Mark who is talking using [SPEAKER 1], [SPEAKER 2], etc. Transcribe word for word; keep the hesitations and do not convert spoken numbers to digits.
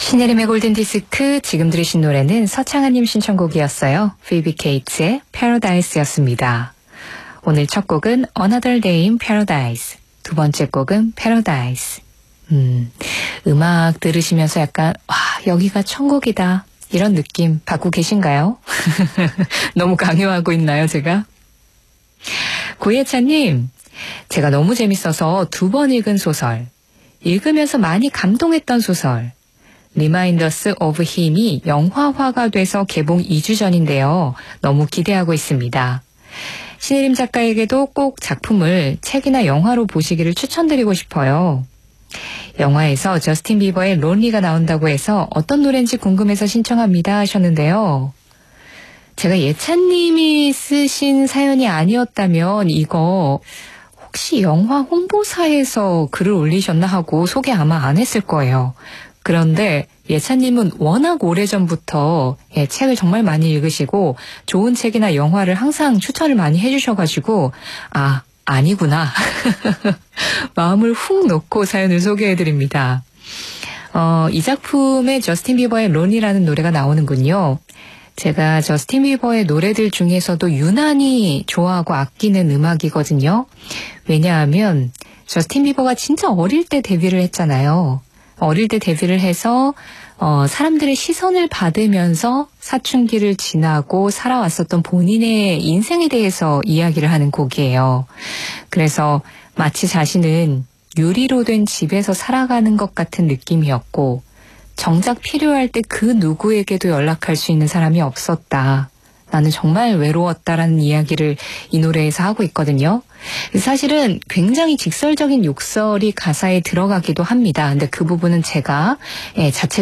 [SPEAKER 1] 신혜림의 골든디스크, 지금 들으신 노래는 서창아님 신청곡이었어요. 피비 케이츠의 Paradise였습니다. 오늘 첫 곡은 Another Day in Paradise, 두 번째 곡은 Paradise. 음, 음악 들으시면서 약간 와, 여기가 천국이다, 이런 느낌 받고 계신가요? 너무 강요하고 있나요, 제가? 고예찬님, 제가 너무 재밌어서 두 번 읽은 소설, 읽으면서 많이 감동했던 소설 리마인더스 오브 힘이 영화화가 돼서 개봉 이 주 전인데요. 너무 기대하고 있습니다. 신혜림 작가에게도 꼭 작품을 책이나 영화로 보시기를 추천드리고 싶어요. 영화에서 저스틴 비버의 론리가 나온다고 해서 어떤 노래인지 궁금해서 신청합니다 하셨는데요. 제가 예찬님이 쓰신 사연이 아니었다면 이거 혹시 영화 홍보사에서 글을 올리셨나 하고 소개 아마 안 했을 거예요. 그런데 예찬님은 워낙 오래전부터 예, 책을 정말 많이 읽으시고 좋은 책이나 영화를 항상 추천을 많이 해주셔가지고 아, 아니구나. 마음을 훅 놓고 사연을 소개해드립니다. 어, 이 작품에 저스틴 비버의 론이라는 노래가 나오는군요. 제가 저스틴 비버의 노래들 중에서도 유난히 좋아하고 아끼는 음악이거든요. 왜냐하면 저스틴 비버가 진짜 어릴 때 데뷔를 했잖아요. 어릴 때 데뷔를 해서 어, 사람들의 시선을 받으면서 사춘기를 지나고 살아왔었던 본인의 인생에 대해서 이야기를 하는 곡이에요. 그래서 마치 자신은 유리로 된 집에서 살아가는 것 같은 느낌이었고 정작 필요할 때 그 누구에게도 연락할 수 있는 사람이 없었다. 나는 정말 외로웠다라는 이야기를 이 노래에서 하고 있거든요. 사실은 굉장히 직설적인 욕설이 가사에 들어가기도 합니다. 근데 그 부분은 제가 예, 자체